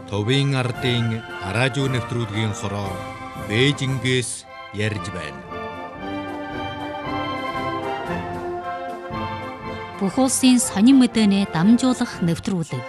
Товын ардын араажуу нэвтрүүлгийн хороо Бээжингээс ярьж байна. Бүх улсын сонин мэдээний дамжуулах нэвтрүүлэг.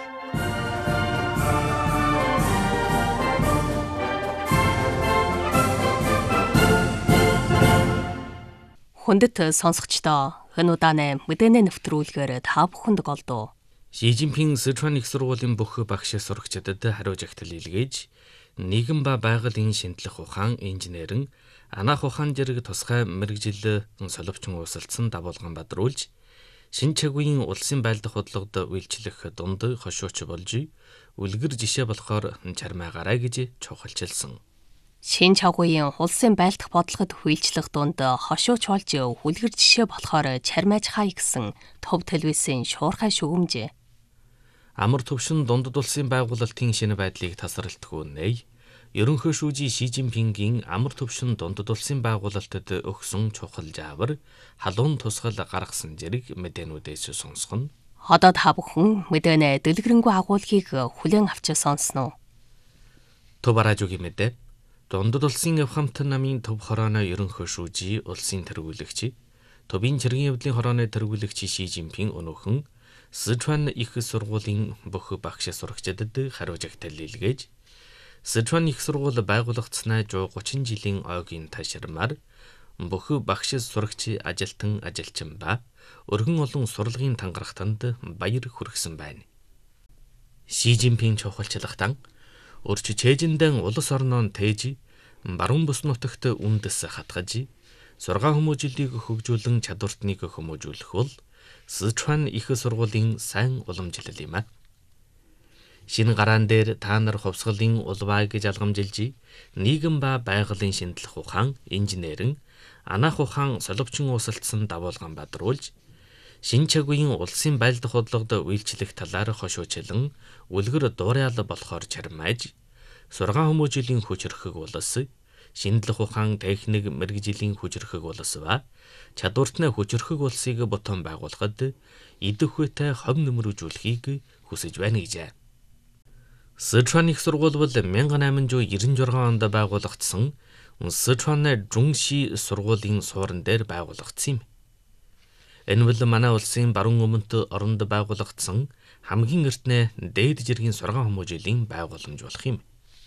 Хүндэт сонсогчдоо энэ удааны мэдээний нэвтрүүлгээр та бүхэнд голдуу. Ши Жинпин Сычуан их сургуулийн бүх багш сурагчдад хариуж агтал илгээж нийгэм ба байгалийн шинжлэх ухаан инженерэн анаах ухаан зэрэг тусгай мэрэгжил соловчон уулзсан дагуулган бадруулж шин чагийн улсын байлдах бодлогод үйлчлэх дунд хошууч болж үлгэр жишээ болохоор чармайгараа гэж чухалчилсан. Шин чагийн улсын байлдах бодлогод үйлчлэх дунд хошууч болж үлгэр жишээ болохоор чармайж хай гэсэн төв телевизийн шуурхай шүгэмжээ. Амар төвшин дундад улсын байгуулалтын шинэ байдлыг тасралтгүй нэй. Ерөнхий шүүжи Ши Жинпингийн амар төвшин дундад улсын байгуулалтад өгсөн чухал жаавар халуун тусгал гаргасан зэрэг мэдээнүүдээс сонсгоно. Одоо та бүхэн мэдээний дэлгэрэнгүй агуулгыг хүлээн авч сонсноо. Төв радиогийн мэдээ. Дундад улсын авхамт намын төв хорооны ерөнхий шүүжи улсын тэргүүлэгч Төвийн чиргийн явдлын хорооны тэргүүлэгч Ши Жинпин өнөөхөн Сычуан их сургуулийн бүх багш сурагчдад хариуж агтал илгээж Сычуан их сургууль байгуулагдсанаа 130 жилийн ойгийн ташрамаар бүх багш сурагч ажилтан ажилчин ба өргөн олон сурлагын тангарахтанд баяр хүргэсэн байна. Ши Жинпин чухалчлагтан өрч чэжиндэн улс орноо тээж баруун бүс нутагт үндэс хатгаж сургаан хүмүүжлийг хөгжүүлэн чадвартныг хүмүүжүүлэх бол Сычуан их сургуулийн сайн уламжлал юм а. Шинэ гараан дээр та нар хувьсгалын улбааг жалгамжилж нийгэм ба байгалийн шинжлэх ухаан инженерэн анаах ухаан соловчон уулзсан дагуулган бадруулж шин чагийн улсын байлдах бодлогод үйлчлэх талаар хошуучлан үлгэр дуурайал болохоор чармайж сургаан хүмүүжлийн хүчрхэг улс шинжлэх ухаан техник мэрэгжлийн хүчрхэг улс ба чадвартны хүчрхэг улсыг ботон байгуулахад идэх үетэй хов нэмрүүлжүүлэхийг хүсэж байна гэж. Сычуан их сургууль бол 1896 онд байгуулагдсан Сычуан Жунши сургуулийн суурин дээр байгуулагдсан юм. Энэ бол манай улсын баруун өмнөд оронд байгуулагдсан хамгийн эртний дээд жиргийн сургаан хүмүүжлийн байгууламж болох юм.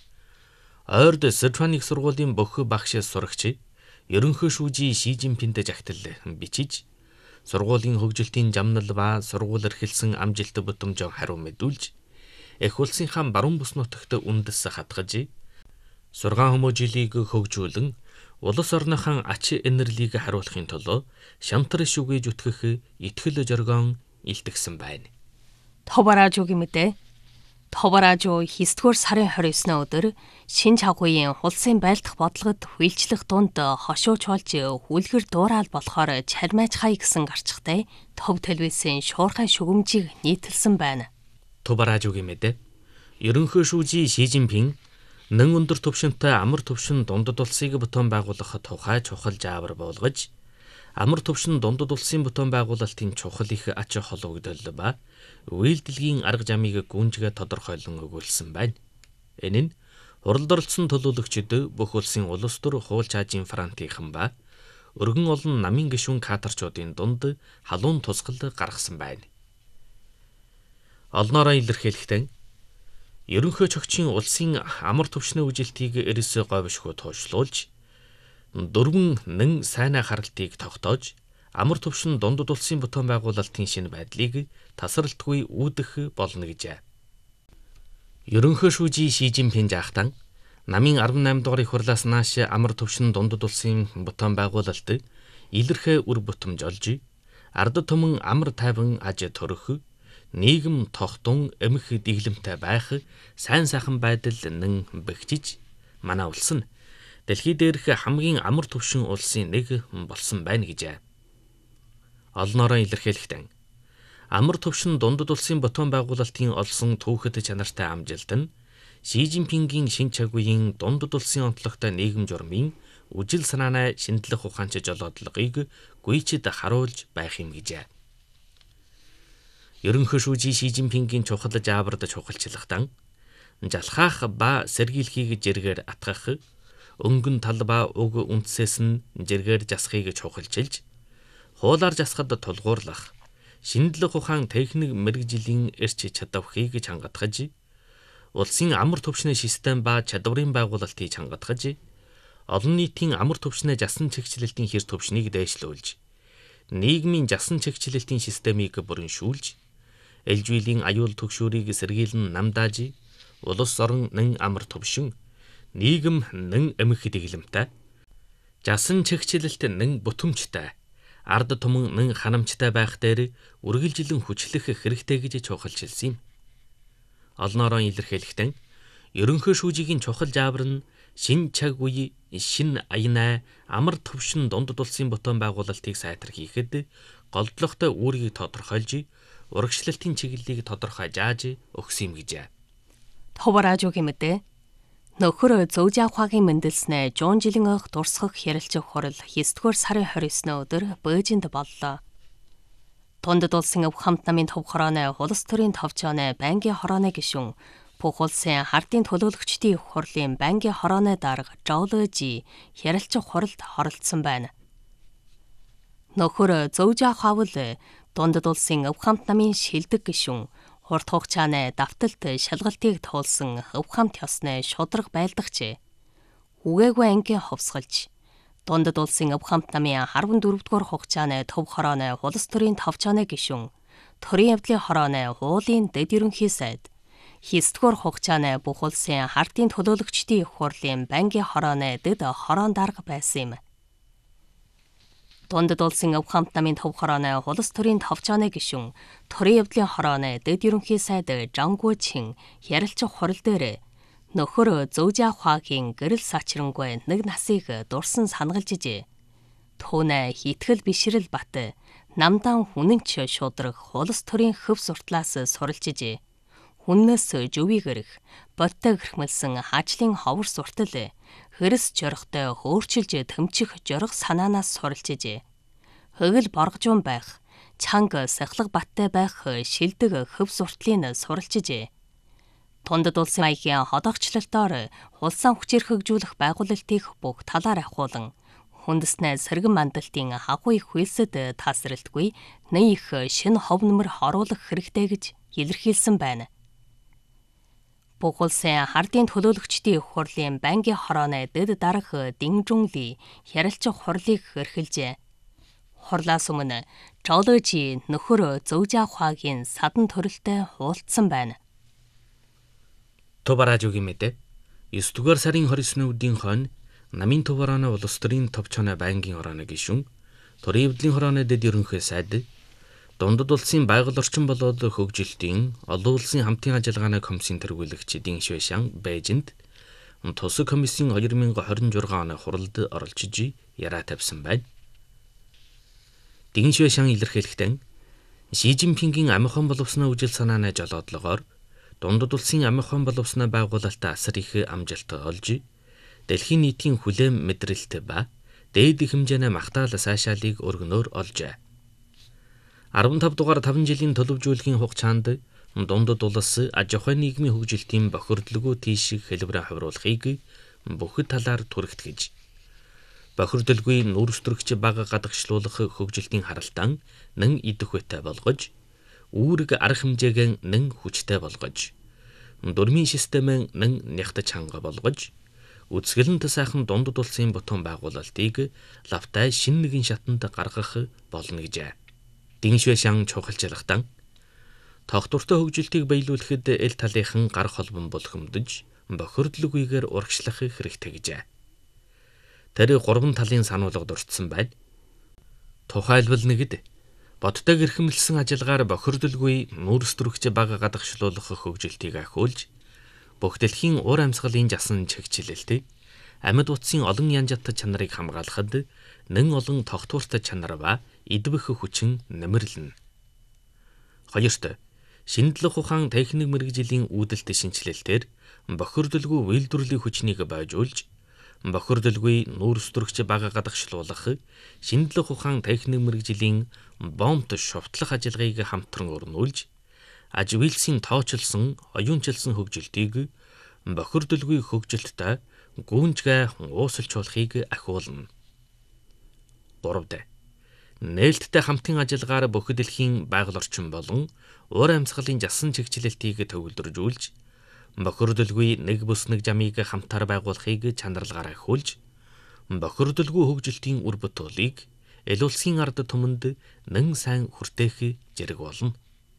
Ойрд Сычуан их сургуулийн бүх багш сурагч ерөнхий шүүжи Ши Жинпинд жагтал бичиж сургуулийн хөгжилтийн жамнал ба сургууль эрхэлсэн амжилт бүтэмж хариу мэдүүлж эх улсынхаа баруун бүс нутагт үндэс хатгаж сургаан хүмүүжлийг хөгжүүлэн улс орныхон ач энерлийг харуулахын тулд шантар шүгэж үтгэх итгэл зоргоон илтгэсэн байна. Төв радиогийн мэдээ. Төв радио 9-р сарын 29-ны өдөр шин чагийн улсын байлдах бодлогод үйлчлэх дунд хошууч болж үлгэр дуурайал болохоор чармайж хай гэсэн гарчгатай төв телевизийн шуурхай шүгэмжийг нийтэлсэн байна. Төв радиогийн мэдээ. Ерөнхий шүүжи Ши Жинпин нэн өндөр түвшинтэй амар түвшин дундад улсыг ботон байгуулах тухай чухал жаавар болгож амар түвшин дундад улсын ботон байгуулалтын чухал их ач холбогдол ба үйлдэлгийн арга замыг гүнжгээ тодорхойлон өгүүлсэн байна. Энэ нь хуралд оролцсон төлөөлөгчид бүх улсын улс төр хууль чаажийн франтийнхан ба өргөн олон намын гишүүн каторчуудын дунд халуун тусгал гаргасан байна. Олноороо илэрхийлэхдээ ерөнхий чөгчийн улсын амар түвшний үжилтийг эрс говьшгүй туушлуулж дөрвөн нэн сайнаа харалтыг тогтоож амар түвшин дундад улсын ботон байгуулалтын шинэ байдлыг тасралтгүй үүдэх болно гэж. Ерөнхий шүүжи Ши Жинпин жаахтан намын 18 дугаар их хурлаас нааш амар түвшин дундад улсын ботон байгуулалт илэрхээ үр бүтэмж олж ард түмэн амар тайван аж төрөх нийгэм тогтун эмх дэглэмтэй байх сайн сайхан байдал нэн бэхжиж манай улс нь дэлхий дээрх хамгийн амар түвшин улсын нэг болсон байна гэж. Олноороо илэрхийлэхдээ амар түвшин дундад улсын ботон байгуулалтын олсон түүхэд чанартай амжилт нь Ши Жинпингийн шин чагийн дундад улсын онцлогтой нийгэм журмын үжил санааны шинжлэх ухаанч жолоодлогыг гүйчэд харуулж байх юм гэж. Ерөнхий шүүжи Ши Жинпингийн чухал жаавард чухалчлагтан жалхаах ба сэргийлхийг жиргээр атгах, өнгөн тал ба уг үндсээс нь жиргээр жасахыг чухалчилж, хуулаар жасахад тулгуурлах, шинжлэх ухаан техник мэргэжлийн эрч чадварыг чангатгаж, улсын амар түвшний систем ба чадварын байгуулалтыг чангатгаж, олон нийтийн амар түвшний жасан чигчлэлтийн хэр түвшнийг дээшлүүлж, нийгмийн жасан чигчлэлтийн системийг бүрэншүүлж, ээлжүйлийн аюул түгшүүрийг сэргийлэн намдааж, улс орон нэн амар түвшин, нийгэм нэн эмх дэглэмтэй, жасан чигчлэлт нэн бүтэмжтэй, ард түмэн нэн ханамжтай байх дээр үргэлжилэн хүчлэх хэрэгтэй гэж чухалчилсан юм. Олноороо илэрхийлэхдээ ерөнхий шүүжигийн чухал жаавар нь шин цаг үе, шин аянай, амар түвшин дундад улсын бутуун байгуулалтыг сайтрахийхэд голдлогтой үүргийг тодорхойлж, урагшлалтын чиглэлийг тодорхой зааж өгсөн юм гэжээ. Төв радиогийн мэдээ нөхөр Зөүжиахвагийн мэндэлснэ 100 жилийн ойх дурсгах ярилцах хурал 9-р сарын 29-ны өдөр Бээжинд боллоо. Дундад улсын өв хамт намын төв хорооны улс төрийн товчооны байнгын хорооны гишүүн бүх улсын хардын төлөөлөгчдийн их хурлын байнгын хорооны дарга Жолжи ярилцах хуралд оролцсон байна. Нөхөр Зөүжиахвал дундад улсын өв хамт намын шилдэг гишүүн урт хугацааны давталт шалгалтыг туулсан өв хамт ёсны шударга байлдагч үгээгүй ангийн хувьсгалж дундад улсын өв хамт намын 14-р хугацааны төв хорооны улс төрийн товчооны гишүүн төрийн явдлын хорооны уулын дэд ерөнхий сайд 9-р хугацааны бүх улсын хардын төлөөлөгчдийн их хурлын байнгын хорооны дэд хороон дарга байсан юм. Дундад улсын өв хамт намын төв хорооны улс төрийн товчооны гишүүн төрийн явдлын хорооны дэд ерөнхий сайд Жангучин ярилцах хурал дээр нөхөр Зөүжиахвагийн гэрэл сачрангүй нэг насыг дурсан санагалжжээ. Түүнээ хитгэл бишрэл бат намдан хүнэнч шудраг улс төрийн хөв суртлаас суралжжээ. Хүннээс жөвийг өрөх, боттой гэрхмэлсэн хажлын ховор суртал хэрэс жорохтой хөөрчилж төмчих жорох санаанаас суралжжээ. Хөгөл боргожун байх, чанга сахлаг баттай байх шилдэг хөв суртлын суралжжээ. Дундад улсын маягийн ходогчлолтоор улсаа хүчирхэгжүүлэх байгуулалтыг бүх талаар ахуулан хүндэснээ сэргэн мандалтын хагуу их хөлсөд тасралтгүй нэг их шинэ хов нэмэр хоруулах хэрэгтэй гэж илэрхийлсэн байна. Бүх улсын хардын төлөөлөгчдийн их хурлын байнгын хорооны дэд дарга Динжунли ярилцах хурлыг эрхэлжээ. Хурлаас өмнө Жолжи нөхөр Зөүжиахвагийн садан төрөлтэй хуулцсан байна. Төв радиогийн мэдээ 9-р сарын 29-ны өдрийн хойно намын төв хорооны улс төрийн товчооны байнгын хорооны гишүүн төрийн явдлын хорооны дэд ерөнхий сайд дундад улсын байгаль орчин болоод хөгжилтийн олон улсын хамтын ажиллагааны комиссийн тэргүүлэгч Дин Швэшан Бээжинд тусаг комиссийн 2026 оны хуралд оролцож яраа тавьсан байна. Дин Швэшан илэрхийлэхдээ Ши Жинпингийн амихан боловсны үжил санааны жолоодлогоор дундад улсын амихан боловсны байгуулалтаа асар их амжилт олж дэлхийн нийтийн хүлээн мэдрэлт ба дээд хэмжээний магтаал сайшаалыг өргөнөөр олжээ. 15 дугаар 5 жилийн төлөвжүүлгийн хугацаанд дундад улс аж ахуйн нийгмийн хөгжилтийн бохирдлогоо тийших хэлбэрээр хувируулахыг бүхэл талаар түрэгтгэж, бохирдолгүй нүүрстрэгч бага гадагшлуулах хөгжилтийн харалтан нэн идэх үетэй болгож, үүрэг арга хэмжээг нэн хүчтэй болгож, дөрмийн системээ нэн нягтаж ханга болгож, үзгэлэнт сайхан дундад улсын бутуун байгуулалтыг лавтай шинэ нэгэн шатанд гаргах болно гэжээ. Дин Швэшан чухалчлагтан тогтвортой хөгжилтийг биелүүлэхэд эл талынхан гар холбон булхимдж, бохирдлогүйгээр урагшлах хэрэгтэй гэжээ. Тэр 3 талын сануулга дурдсан байна. Тухайлбал нэгд бодтой гэрхэмлсэн ажиллагаар бохирдлгүй нүүрстрэгч бага гадагшлуулах хөгжилтийг ахиулж, бүх дэлхийн уур амьсгалын жасан чигчлэлтэй амьд утсын олон янжат чанарыг хамгаалахад нэн олон тогтвортой чанар ба идвэх хүчин нэмэрлэнэ. Хоёрт шинжлэх ухаан техник мэргэжлийн үүдэлт шинжилэлтээр бохирдлгүй үйлдвэрлэлийн хүчнийг байжуулж, бохирдлгүй нүүрстрэгч бага гадагшлуулах шинжлэх ухаан техник мэргэжлийн бомбт шувтлах ажиллагааг хамтран өрнүүлж, аж үйлсийн тоочлсон, оюунчилсан хөгжилтийг бохирдолгүй хөгжилттэй гүнжгэ уусалжуулахыг ахиулна. 3. Нээлттэй хамтын ажиллагаар бүх дэлхийн байгаль орчин болон уур амьсгалын жасан чигчлэлтийг төвлөржүүлж, бохирдолгүй нэг бүс нэг жамыг хамтаар байгуулахыг чанарлагаараа ахиулж, бохирдолгүй хөгжилтийн үр бүтээлийг эл улсын ард түмэнд нэн сайн хүртээх зэрэг болно.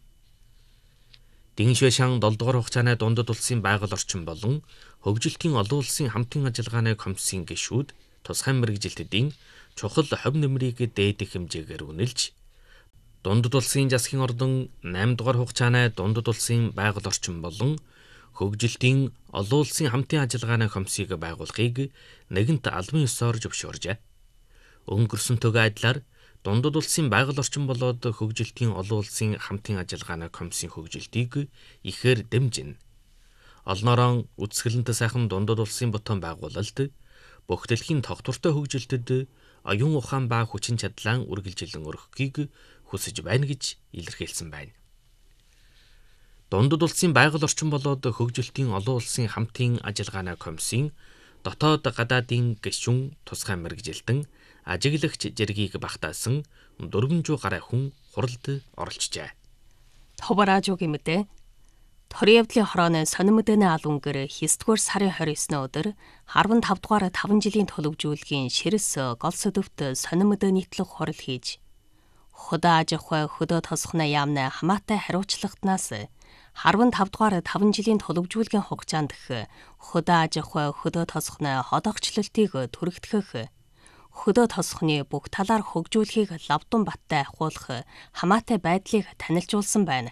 Диншвэшан 7 дугаар хугацааны дундад улсын байгаль орчин болон хөгжилтийн олон улсын хамтын ажиллагааны комиссийн гишүүд тусгай мэргэжилтдийн чухал хувь нэмрийг дээдэх хэмжээгээр үнэлж, дундад улсын засгийн ордон 8 дугаар хугацааны дундад улсын байгаль орчин болон хөгжилтийн олон улсын хамтын ажиллагааны комиссийг байгуулахыг нэгэнт албан ёсоор зөвшөөржээ. Өнгөрсөнтэйгээ адилаар дундад улсын байгаль орчин болоод хөгжилтийн олон улсын хамтын ажиллагааны комиссийн хөгжилтийг ихээр дэмжинэ. Олноороо үсгэлэнт сайхан дундад улсын бутан байгуулалт бүх дэлхийн тогтвортой хөгжилтэд оюун ухаан ба хүчин чадлаа үргэлжилэн өргөхийг хүсэж байна гэж илэрхийлсэн байна. Дундад улсын байгаль орчин болоод хөгжилтийн олон улсын хамтын ажиллагааны комиссийн дотоод гадаадын гишүүн тусгай мэргэжилтэн ажиглагч зэргийг багтаасан 400 гаруй хүн хуралд оролцжээ. Тоба радиогийн мэдээ. Торын явдлын хорооны сонин мэдээний албангэр 9-р сарын 29-ны өдөр 15 дугаар 5 жилийн төлөвжүүлгийн ширэс гол сөдөвт сонин мэдээ нийтлэг хурал хийж, худаа аж ахуй хөдөө тосгоны яамны хамаатай хариуцлагатнаас 15 дугаар 5 жилийн төлөвжүүлгийн хугацаанд худаа аж ахуй хөдөө тосгоны ходогчлолтыг түрэгдэх, хөдөө тосгоны бүх талаар хөгжүүлэхийг лавдун баттай ахиулах хамаатай байдлыг танилжуулсан байна.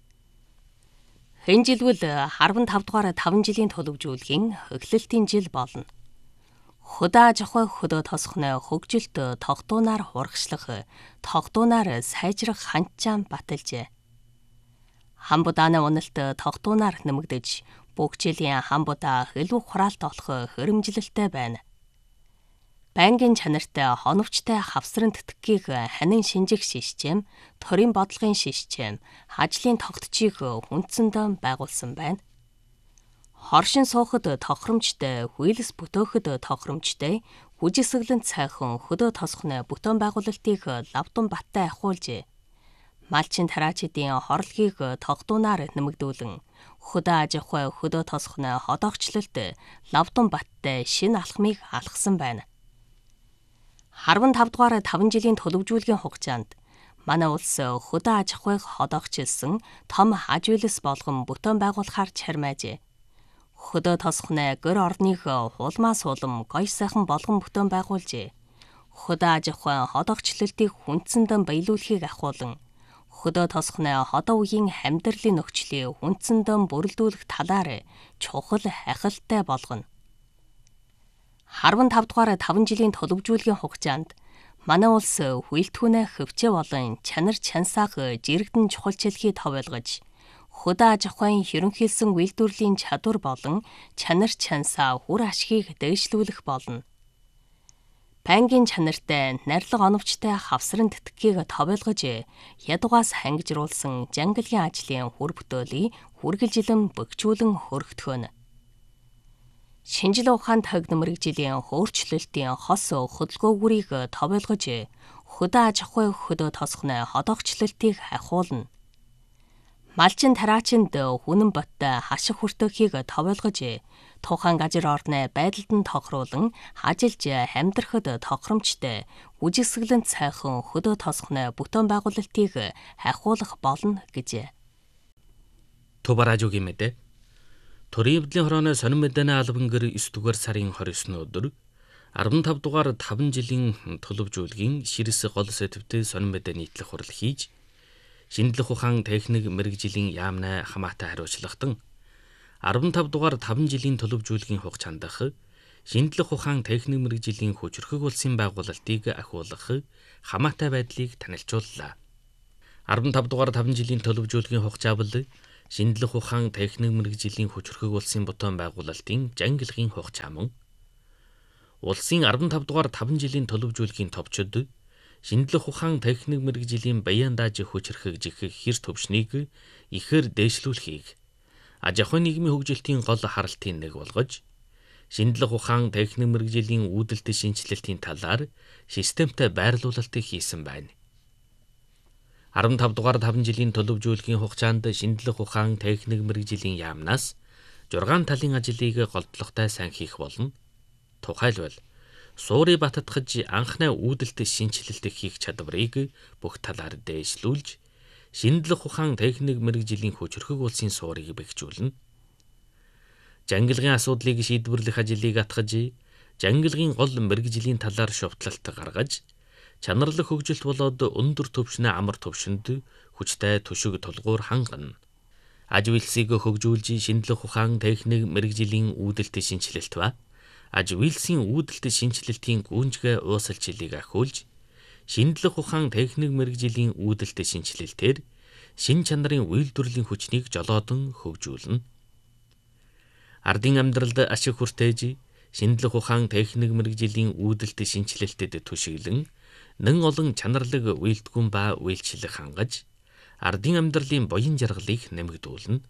Энэ жилвэл 15 дугаар 5 жилийн төлөвжүүлгийн эхлэлтийн жил болно. Худаа аж ахуй хөдөө тосгоны хөгжилт тогтуунаар хурагшлах, тогтуунаар сайжрах ханчаан баталжээ. Хамбудааны уналт тогтуунаар нэмэгдэж, бүх жилийн хамбудаа илүү хураалт олох хэрэмжилэлтэй байна. Байнгын чанартай хоновчтой хавсран тэтгэхийг ханин шинжих систем, торын бодлогын систем, ажлын тогтчийг хүндсэндээ байгуулсан байна. Хоршин суухад тохиромжтой, хүйлс бүтөөхөд тохиромжтой, хүжисгэлэн цайхан хөдөө тосгоны бүтээн байгуулалтыг лавдун баттай ахиулжээ. Малчин тараачдын хорлогийг тогтуунаар нэмэгдүүлэн, хөдөө аж ахуй хөдөө тосгоны ходоогчлолт лавдун баттай шинэ алхмыг алхсан байна. 15 дугаар 5 жилийн төлөвжүүлгийн хугацаанд манай улс хөдөө аж ахуйг ходоогчилсан том аж үйлс болгон бүтээн байгуулахаар чармаажээ. Хөдөө тосгоны гэр орныг хулмаас улам гоё сайхан болгон бүтээн байгуулжээ. Хөдөө аж ахуй ходоогчлолтыг хүндсэндэн баялуулахыг ахиулан, хөдөө тосгоны ходоо үеийн амьдралын нөхцөлийг хүндсэндэн бүрэлдүүлэх талаар чухал ахилттай болгоно. 15 дугаар 5 жилийн төлөвжүүлгийн хугацаанд манай улс хүйтгүүнээ хөвчөө болон чанар чансаах жирэгдэн чухалчлахыг товойлгож, хөдөө аж ахуйн ерөнхийлсөн үйлдвэрлэлийн чадвар болон чанар чансаа хүр ашгийг дээшлүүлэх болно. Байнгын чанартай, нарилга оновчтой хавсран тэтгэхийг товойлгож, ядугаас хангижруулсан жангалын ажлын хүр бүтээлийг хүргэлжилэн бөхжүүлэн хөргөтгөнө. Шинжлэх ухаанд хогд мэргэжлийн хөөрчлөлтийн хос хөдөлгөөгүүрийг товойлгож, хөдөө аж ахуй хөдөө тосгоны ходоогчлолтыг ахиулна. Малчин тараачинд хүнэн боттой хаших хүртэхийг товойлгож, тухайн газар орны байдалд нь тохируулан ажиллаж амьдрахад тохиромжтой, үжигсгэлэн цайхан хөдөө тосгоны бүтээн байгуулалтыг ахиулах болно гэж. Тоба радиогийн мэдээ. Торын явдлын хорооны сонин мэдээний албангэр 9 дугаар сарын 29-ны өдөр 15 дугаар 5 жилийн төлөвжүүлгийн ширэс гол сэдвтэ сонин мэдээ нийтлэх хурал хийж, шинжлэх ухаан техник мэргэжлийн яамны хамаатай хариуцлагатан 15 дугаар 5 жилийн төлөвжүүлгийн хугацаанд шинжлэх ухаан техник мэргэжлийн хүчрхэг улсын байгуулалтыг ахиулах хамаатай байдлыг танилцууллаа. 15 дугаар 5 жилийн төлөвжүүлгийн хугацаавал шинжлэх ухаан техник мэргэжлийн хүчрхэг улсын бүтээн байгуулалтын жангилгын хугацаа мөн. Улсын 15 дугаар 5 жилийн төлөвжүүлгийн товчид шинжлэх ухаан техник мэргэжлийн баян дааж хүчрхэг жихэх хэр төвшнийг ихээр дээшлүүлэхийг, аж ахуйн нийгмийн хөгжилтийн гол харалтын нэг болгож шинжлэх ухаан техник мэргэжлийн үүдэлтэй шинжилэлтийн талаар системтэй байрлуулалтыг хийсэн байна. 15 дугаар 5 жилийн төлөвжүүлгийн хугацаанд шинжлэх ухаан техник мэргэжлийн яамнаас 6 талын ажлыг голдлоготой сайн хийх болно. Тухайлбал суурийг баттгаж анхны үүдэлтэй шинжилэлт хийх чадварыг бүх талаар дээшлүүлж шинжлэх ухаан техник мэргэжлийн хүчрхэг улсын суурийг бэхжүүлнэ. Жангилгын асуудлыг шийдвэрлэх ажлыг атгаж, жангилгын гол мэргэжлийн талаар шувтлалт гаргаж, чанарлах хөгжилт болоод өндөр түвшний амар түвшинд хүчтэй түшиг тулгуур хангана. Аж үйлсийг хөгжүүлж шинжлэх ухаан техник мэргэжлийн үүдэлтэй шинжилэлт ба аж үйлсийн үүдэлтэй шинжилэлтийн гүнжгэ уусалчлалыг ахиулж, шинжлэх ухаан техник мэргэжлийн үүдэлтэй шинжилэлтээр шин чанарын үйлдвэрлэлийн хүчнийг жолоодон хөгжүүлнэ. Ардын амьдралд ашиг хүртээж, шинжлэх ухаан техник мэргэжлийн үүдэлтэй шинжилэлтэд түшиглэн, нэн олон чанарлаг үйлдгүүн ба үйлчлэл хангаж, ардын амьдралын буян жаргалыг нэмэгдүүлнэ.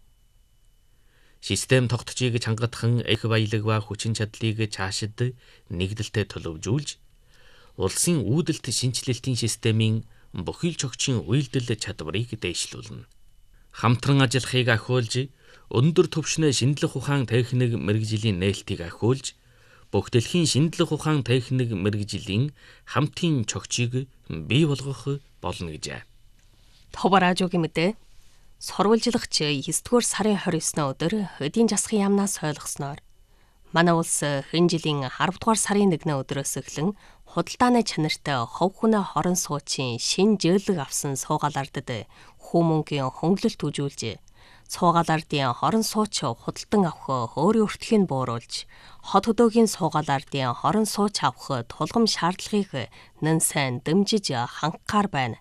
Систем тогтцыг чангатхан их баялаг ба хүчин чадлыг цаашид нэгдэлтэй төлөвжүүлж, улсын үүдэлт шинжилэлтийн системийн бүхий л чогчийн үйлдэл чадварыг дээшлүүлнэ. Хамтран ажиллахыг ахиулж, өндөр түвшний шинжлэх ухаан техник мэргэжлийн нээлтийг ахиулж, бүх дэлхийн шинжлэх ухаан техник мэргэжлийн хамтын чогчийг бий болгох болно гэжээ. Тоба радиогийн мэдээ сурвалжлагч 9-р сарын 29-ны өдөр эдийн засгийн яамнаас ойлгосноор манай улс хэн жилийн 10-р сарын 1-ний өдрөөс эхлэн худалдааны чанартай хов хүнээ хорон суучийн шин жийлэг авсан суугаалардад хүмүүнгийн хөнгөлөлт үжүүлж, суугаалардын хорон сууч худалдан авах өөрийн өртөлийг бууруулж, хот хөдөөгийн суугаалардын хорон сууч авах тулгам шаардлагыг нэн сайн дэмжиж хангахаар байна.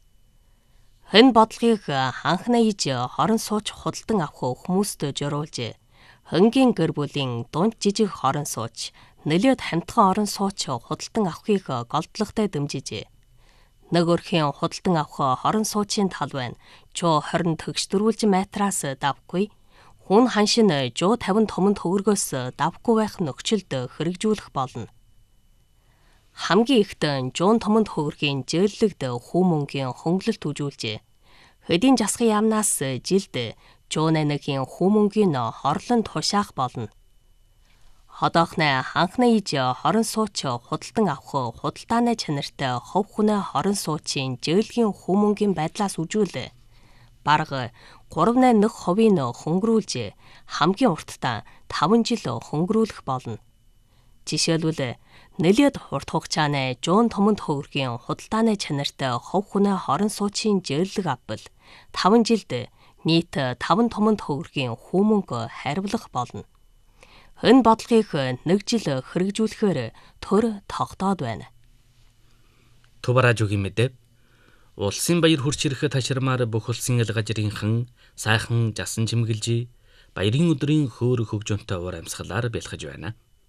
Энэ бодлогыг ханхна иж хорон сууч худалдан авах хүмүүст зориулж, хөнгийн гэр бүлийн дунд жижиг хорон сууч, нэлээд хамтхан орон сууч худалдан авахыг голдлоготой дэмжижээ. Нэг өрхийн худалдан авах хорон суучийн тал байна. Жоо 20 төгсдөрүүлж матраас давгүй. Хүн ханшин жоо 50 томон төгрөгөөс давгүй байх нөхцөлд хэрэгжүүлэх болно. Хамгийн ихд жуун томон төгрөгийн зээллэгд хүмүүнгийн хөнгөлөлт үжүүлжээ. Эдийн засгийн яамнаас жилд жуун 1-ийн хүмүүнгийн хорлон тушаах болно. Одоохны ханхны иж хорон сууч худалдан авах худалдааны чанартай хов хүнээ хорон суучийн зээлгийн хүмүүнгийн байдлаас үжүүл бараг 3.1% хөнгөрүүлж хамгийн уртдаа 5 жил хөнгөрүүлэх болно. Жишээлбэл нэлээд урт хугацааны жуун томон төгрөгийн худалдааны чанартай хов хүнээ хорон суучийн зээлэг авбал 5 жилд нийт 5 томон төгрөгийн хүмүүнг хариулах болно. Энэ бодлогыг 1 жил хэрэгжүүлэхээр төр тогтоод байна. Тоба радиогийн мэдээ улсын баяр хурц ирэх ташрамаар бүх улсын ил газрынхан сайхан жасан чимгэлж баярын өдрийн хөөр хөгжөнтэй уур амьсгалаар бэлхэж байна.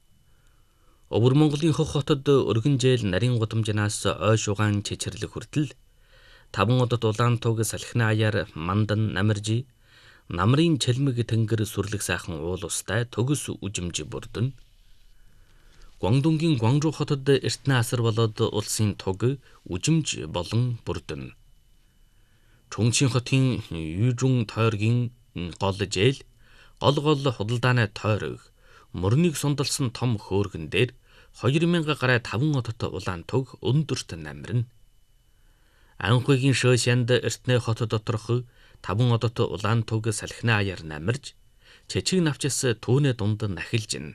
Өвөр Монголын хөх хотод өргөн жээл нарийн гудамжнаас ой шугаан чичэрлэг хүртэл 5 удад улаан туг салхины аяар мандан намирж намрын чэлмэг тэнгэр сүрлэг сайхан уул устай төгс үжимж бүрдэн. Гуандунгийн Гуанчжоу хотод эртний асар болоод улсын туг үжимж болон бүрдэн. Чунчин хотын Южун тойргийн гол жээл гол худалдааны тойрог мөрнийг сундалсан том хөөргөн дээр 2000 гаруй 5 удад улаан туг өндөрт намирна. Анхыгийн шөөшөнд эртний хот доторх 5 удад улаан туг салхины аяар намирж чичиг навчис түүний дунд нахилжин.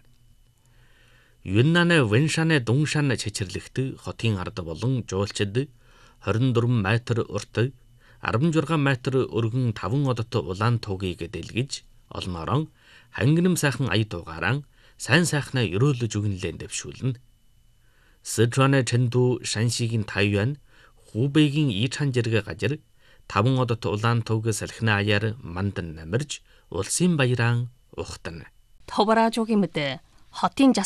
Юннаны Вэншаны Дунгшан чичэрлэгт хотын ард болон жуулчид 24 метр урт 16 метр өргөн 5 удад улаан тугийг дэлгэж олноорон хангинам сайхан ая дугаараа сайн сайхнаа өрөөлөж өгнөлээ дэвшүүлнэ. Сычуаны Чэнду, Шаншигийн Тайюан, Хубэйгийн Ичхан зэрэг газар 5 удад улаан туг салхины аяар мандан намирж улсын баяраа ухтана. Тоба радиогийн мэдээ хотын